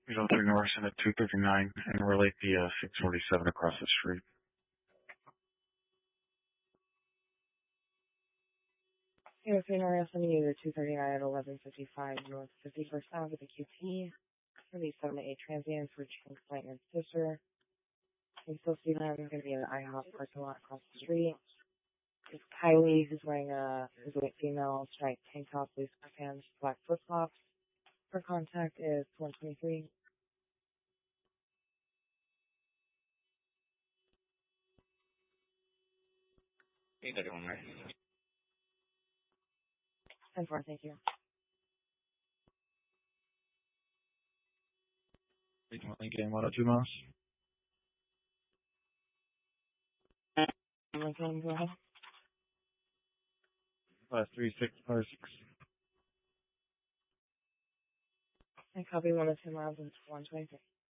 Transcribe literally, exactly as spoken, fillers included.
You don't take Norrison at two thirty-nine and relate the uh, six forty-seven across the street. Yeah, three Norrison, either two thirty-nine at eleven fifty-five North fifty-first Avenue with the Q T. For the seven to eight transients for Chink Flight and sister. You still see them going to be in the IHOP parking lot across the street. It's Kylie, who's wearing a, who's a white female, striped tank top, blue sweatpants, black flip-flops. Her contact is one twenty-three. eight thirty-one, right? ten four, thank you. Frequently game one oh two miles. Lincoln, go ahead. Uh, three six five six. I copy one oh two miles and one twenty-three.